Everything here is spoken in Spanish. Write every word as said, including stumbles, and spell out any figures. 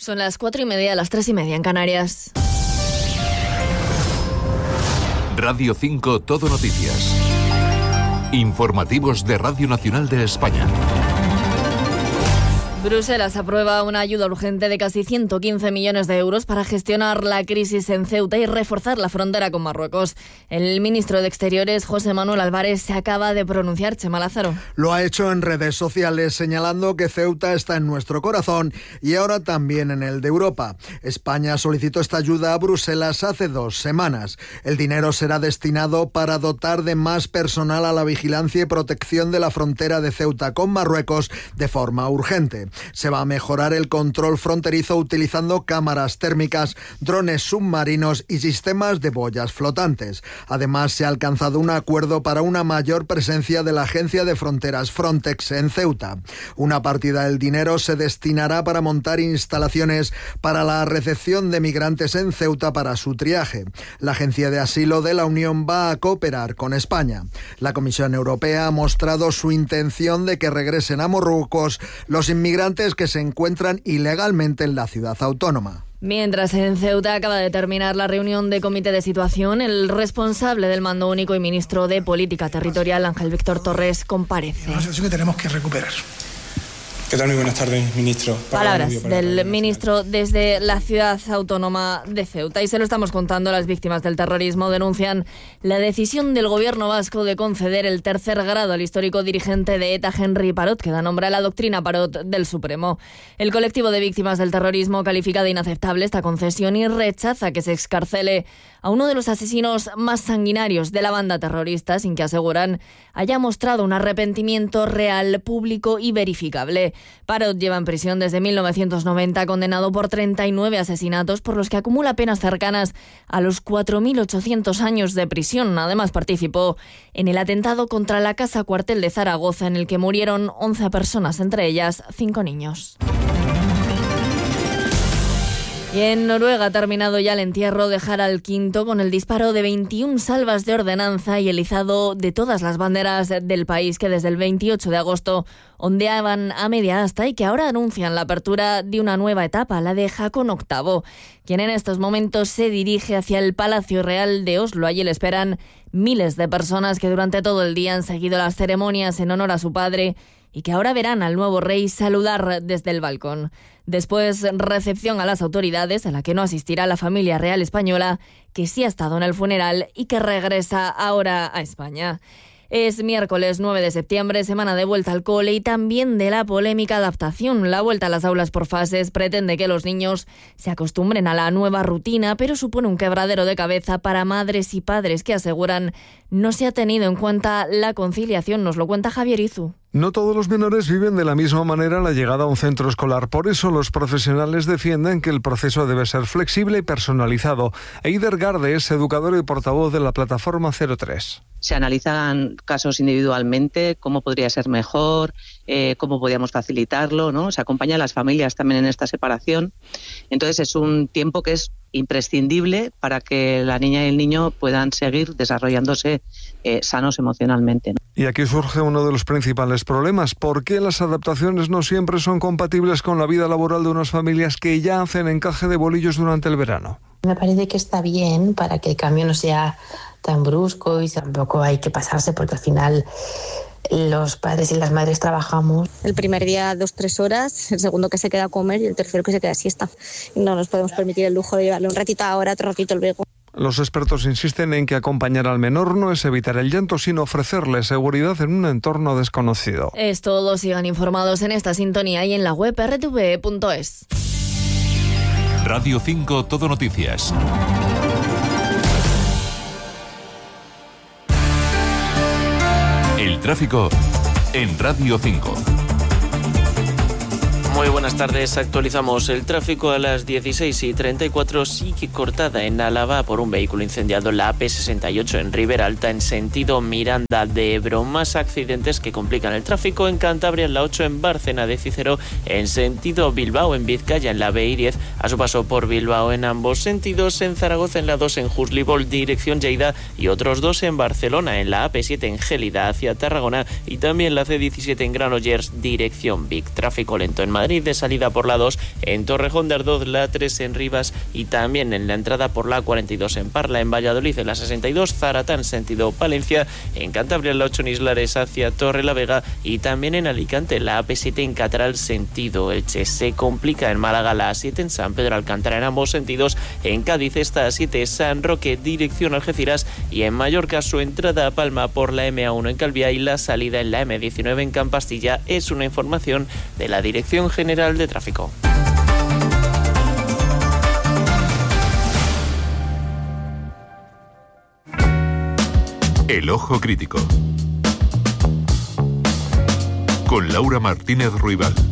Son las cuatro y media, las tres y media en Canarias. Radio cinco Todo Noticias. Informativos de Radio Nacional de España. Bruselas aprueba una ayuda urgente de casi ciento quince millones de euros para gestionar la crisis en Ceuta y reforzar la frontera con Marruecos. El ministro de Exteriores, José Manuel Álvarez, se acaba de pronunciar. Chema Lázaro. Lo ha hecho en redes sociales, señalando que Ceuta está en nuestro corazón y ahora también en el de Europa. España solicitó esta ayuda a Bruselas hace dos semanas. El dinero será destinado para dotar de más personal a la vigilancia y protección de la frontera de Ceuta con Marruecos de forma urgente. Se va a mejorar el control fronterizo utilizando cámaras térmicas, drones submarinos y sistemas de boyas flotantes. Además, se ha alcanzado un acuerdo para una mayor presencia de la Agencia de Fronteras Frontex en Ceuta. Una partida del dinero se destinará para montar instalaciones para la recepción de migrantes en Ceuta para su triaje. La Agencia de Asilo de la Unión va a cooperar con España. La Comisión Europea ha mostrado su intención de que regresen a Marruecos los inmigrantes que se encuentran ilegalmente en la ciudad autónoma. Mientras en Ceuta acaba de terminar la reunión de comité de situación, el responsable del Mando Único y ministro de Política Territorial, Ángel Víctor Torres, comparece. Una situación que tenemos que recuperar. ¿Qué tal? Muy buenas tardes, ministro. Palabras del ministro desde la ciudad autónoma de Ceuta. Y se lo estamos contando, las víctimas del terrorismo denuncian la decisión del gobierno vasco de conceder el tercer grado al histórico dirigente de ETA, Henry Parot, que da nombre a la doctrina Parot del Supremo. El colectivo de víctimas del terrorismo califica de inaceptable esta concesión y rechaza que se excarcele a uno de los asesinos más sanguinarios de la banda terrorista, sin que, aseguran, haya mostrado un arrepentimiento real, público y verificable. Parot lleva en prisión desde mil novecientos noventa, condenado por treinta y nueve asesinatos, por los que acumula penas cercanas a los cuatro mil ochocientos años de prisión. Además, participó en el atentado contra la Casa Cuartel de Zaragoza, en el que murieron once personas, entre ellas cinco niños. Y en Noruega ha terminado ya el entierro de Harald quinto con el disparo de veintiuna salvas de ordenanza y el izado de todas las banderas del país que desde el veintiocho de agosto ondeaban a media asta y que ahora anuncian la apertura de una nueva etapa, la de Haakon octavo, quien en estos momentos se dirige hacia el Palacio Real de Oslo. Allí le esperan miles de personas que durante todo el día han seguido las ceremonias en honor a su padre y que ahora verán al nuevo rey saludar desde el balcón. Después, recepción a las autoridades, a la que no asistirá la familia real española, que sí ha estado en el funeral y que regresa ahora a España. Es miércoles nueve de septiembre, semana de vuelta al cole y también de la polémica adaptación. La vuelta a las aulas por fases pretende que los niños se acostumbren a la nueva rutina, pero supone un quebradero de cabeza para madres y padres que aseguran no se ha tenido en cuenta la conciliación. Nos lo cuenta Javier Izu. No todos los menores viven de la misma manera la llegada a un centro escolar. Por eso los profesionales defienden que el proceso debe ser flexible y personalizado. Eider Garde es educador y portavoz de la plataforma cero tres. Se analizan casos individualmente, cómo podría ser mejor, eh, cómo podríamos facilitarlo, ¿no? Se acompaña a las familias también en esta separación. Entonces es un tiempo que es imprescindible para que la niña y el niño puedan seguir desarrollándose eh, sanos emocionalmente, ¿no? Y aquí surge uno de los principales problemas. ¿Por qué las adaptaciones no siempre son compatibles con la vida laboral de unas familias que ya hacen encaje de bolillos durante el verano? Me parece que está bien para que el cambio no sea tan brusco y tampoco hay que pasarse porque al final los padres y las madres trabajamos. El primer día dos, tres horas, el segundo que se queda a comer y el tercero que se queda a siesta. No nos podemos permitir el lujo de llevarle un ratito ahora, otro ratito luego. Los expertos insisten en que acompañar al menor no es evitar el llanto, sino ofrecerle seguridad en un entorno desconocido. Es todo, sigan informados en esta sintonía y en la web erre te ve punto es. Radio cinco Todo Noticias. El tráfico en Radio cinco. Muy buenas tardes, actualizamos el tráfico a las dieciséis y treinta y cuatro, sigue cortada en Álava por un vehículo incendiado en la A P sesenta y ocho en Ribera Alta en sentido Miranda de Ebro. Más accidentes que complican el tráfico en Cantabria en la ocho en Bárcena de Cícero en sentido Bilbao en Vizcaya en la B I diez a su paso por Bilbao en ambos sentidos, en Zaragoza en la dos en Juslibol dirección Lleida y otros dos en Barcelona en la A P siete en Gélida hacia Tarragona y también la C diecisiete en Granollers dirección Vic. Tráfico lento en Madrid de salida por la dos en Torrejón de Ardoz, la tres en Rivas y también en la entrada por la cuarenta y dos en Parla, en Valladolid en la sesenta y dos, Zaratán sentido Palencia, en Cantabria la ocho en Islares hacia Torrelavega y también en Alicante la A P siete en Catral sentido Elche. Se complica en Málaga la A siete en San Pedro Alcántara en ambos sentidos, en Cádiz esta A siete San Roque dirección Algeciras y en Mallorca su entrada a Palma por la M A uno en Calviá y la salida en la M diecinueve en Campastilla. Es una información de la Dirección General de Tráfico. El Ojo Crítico con Laura Martínez Ruibal.